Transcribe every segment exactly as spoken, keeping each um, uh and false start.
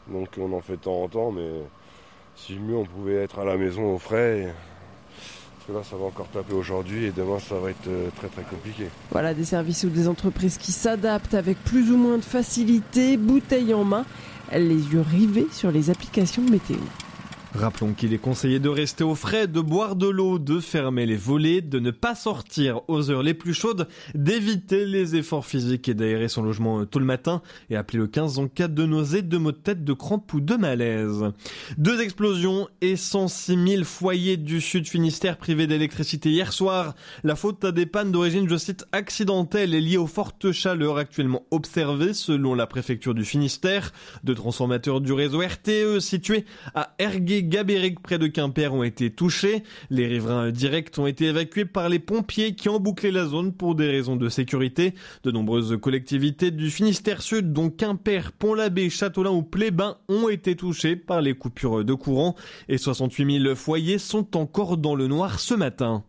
Donc on en fait de temps en temps, mais si mieux on pouvait être à la maison au frais. Parce que là, ça va encore taper aujourd'hui et demain, ça va être très très compliqué. Voilà, des services ou des entreprises qui s'adaptent avec plus ou moins de facilité, bouteille en main, les yeux rivés sur les applications météo. Rappelons qu'il est conseillé de rester au frais, de boire de l'eau, de fermer les volets, de ne pas sortir aux heures les plus chaudes, d'éviter les efforts physiques et d'aérer son logement tôt le matin et appeler le quinze en cas de nausée, de maux de tête, de crampes ou de malaise. Deux explosions et cent six mille foyers du Sud Finistère privés d'électricité hier soir. La faute à des pannes d'origine, je cite, accidentelle et liée aux fortes chaleurs actuellement observées selon la préfecture du Finistère. Deux transformateurs du réseau R T E situés à Ergué Gabéric près de Quimper ont été touchés. Les riverains directs ont été évacués par les pompiers qui ont bouclé la zone pour des raisons de sécurité. De nombreuses collectivités du Finistère Sud, dont Quimper, Pont-l'Abbé, Châteaulin ou Plébain, ont été touchées par les coupures de courant et soixante-huit mille foyers sont encore dans le noir ce matin.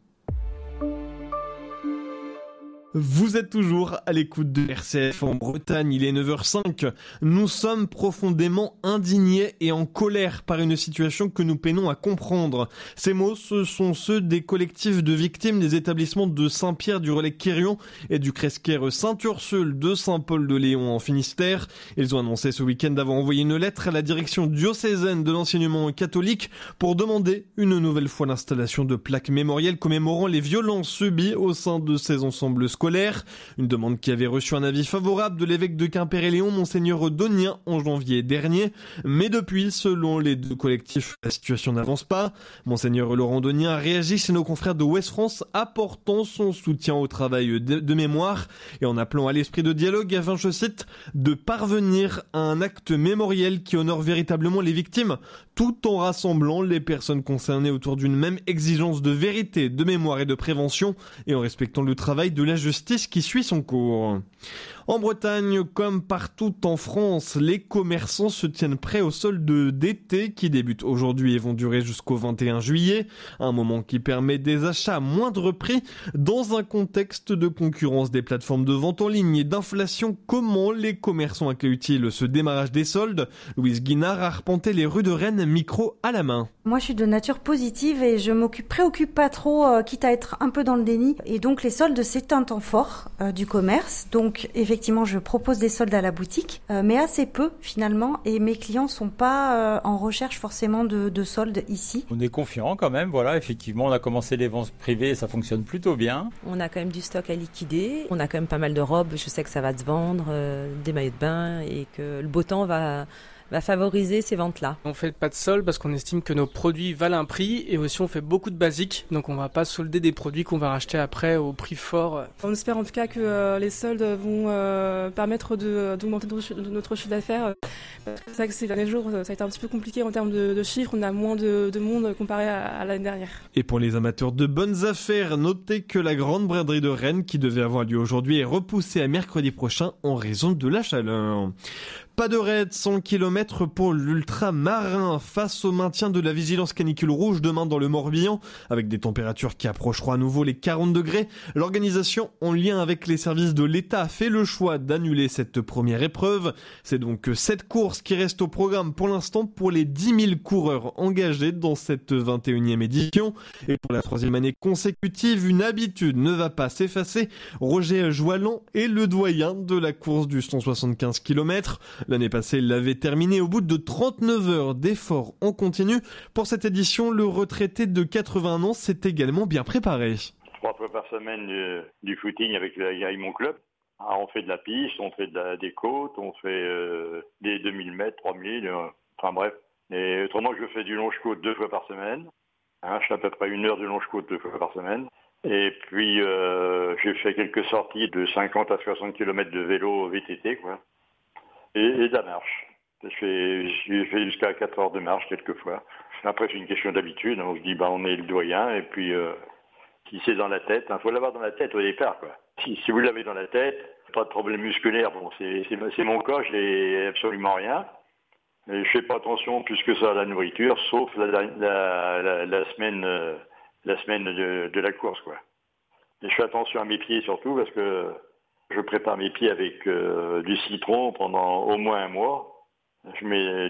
Vous êtes toujours à l'écoute de R C F en Bretagne, il est neuf heures cinq. Nous sommes profondément indignés et en colère par une situation que nous peinons à comprendre. Ces mots, ce sont ceux des collectifs de victimes des établissements de Saint-Pierre du Relais-Quirion et du Cresquer Sainte-Ursule de Saint-Paul-de-Léon en Finistère. Ils ont annoncé ce week-end avoir envoyé une lettre à la direction diocésaine de l'enseignement catholique pour demander une nouvelle fois l'installation de plaques mémorielles commémorant les violences subies au sein de ces ensembles scolaires. Scolaire, une demande qui avait reçu un avis favorable de l'évêque de Quimper-et-Léon, Monseigneur Donien, en janvier dernier. Mais depuis, selon les deux collectifs, la situation n'avance pas. Monseigneur Laurent Donien a réagi chez nos confrères de Ouest France, apportant son soutien au travail de, de mémoire et en appelant à l'esprit de dialogue afin, je cite, de parvenir à un acte mémoriel qui honore véritablement les victimes, tout en rassemblant les personnes concernées autour d'une même exigence de vérité, de mémoire et de prévention, et en respectant le travail de la justice qui suit son cours. En Bretagne, comme partout en France, les commerçants se tiennent prêts au solde d'été qui débute aujourd'hui et vont durer jusqu'au vingt et un juillet. Un moment qui permet des achats à moindre prix dans un contexte de concurrence des plateformes de vente en ligne et d'inflation. Comment les commerçants accueillent-ils ce démarrage des soldes? Louise Guinard a arpenté les rues de Rennes, micro à la main. Moi, je suis de nature positive et je m'occupe, préoccupe pas trop, euh, quitte à être un peu dans le déni. Et donc, les soldes, c'est un temps fort euh, du commerce. Donc, effectivement, je propose des soldes à la boutique, euh, mais assez peu finalement. Et mes clients sont pas euh, en recherche forcément de, de soldes ici. On est confiant quand même. Voilà, effectivement, on a commencé les ventes privées, ça fonctionne plutôt bien. On a quand même du stock à liquider. On a quand même pas mal de robes. Je sais que ça va se vendre, euh, des maillots de bain et que le beau temps va va favoriser ces ventes-là. On fait pas de solde parce qu'on estime que nos produits valent un prix et aussi on fait beaucoup de basiques, donc on va pas solder des produits qu'on va racheter après au prix fort. On espère en tout cas que euh, les soldes vont euh, permettre de, d'augmenter notre, notre chiffre d'affaires. C'est vrai que ces derniers jours, ça a été un petit peu compliqué en termes de, de chiffres, on a moins de, de monde comparé à, à l'année dernière. Et pour les amateurs de bonnes affaires, notez que la grande braderie de Rennes, qui devait avoir lieu aujourd'hui, est repoussée à mercredi prochain en raison de la chaleur. Pas de raid, cent kilomètres pour l'ultramarin face au maintien de la vigilance canicule rouge demain dans le Morbihan, avec des températures qui approcheront à nouveau les quarante degrés. L'organisation, en lien avec les services de l'État, a fait le choix d'annuler cette première épreuve. C'est donc cette course qui reste au programme pour l'instant pour les dix mille coureurs engagés dans cette vingt et unième édition. Et pour la troisième année consécutive, une habitude ne va pas s'effacer. Roger Joalan est le doyen de la course du cent soixante-quinze kilomètres. L'année passée, il l'avait terminé au bout de trente-neuf heures d'efforts en continu. Pour cette édition, le retraité de quatre-vingt-un ans s'est également bien préparé. Trois fois par semaine euh, du footing avec, avec mon club. Alors, on fait de la piste, on fait de la, des côtes, on fait euh, des deux mille mètres, trois mille, euh, enfin bref. Et autrement, je fais du longe-côte deux fois par semaine. Hein, je fais à peu près une heure de longe-côte deux fois par semaine. Et puis, euh, j'ai fait quelques sorties de cinquante à soixante kilomètres de vélo V T T, quoi. Et, et de la marche. Je fais, j'ai fait jusqu'à quatre heures de marche quelquefois. Après, c'est une question d'habitude. On se dit, bah, on est le doyen. Et puis, euh, si c'est dans la tête, il hein, faut l'avoir dans la tête au départ, quoi. Si, si vous l'avez dans la tête, pas de problème musculaire. Bon, c'est, c'est, c'est mon cas, je n'ai absolument rien. Et je fais pas attention plus que ça à la nourriture, sauf la, la, la, la semaine, euh, la semaine de, de la course, quoi. Et je fais attention à mes pieds surtout parce que je prépare mes pieds avec euh, du citron pendant au moins un mois. Je mets